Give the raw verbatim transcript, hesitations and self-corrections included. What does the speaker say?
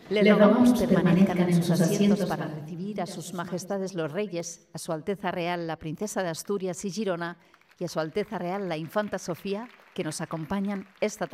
Le rogamos permanezcan en sus asientos para recibir a sus majestades los reyes, a su Alteza Real la Princesa de Asturias y Girona y a su Alteza Real la Infanta Sofía, que nos acompañan esta tarde.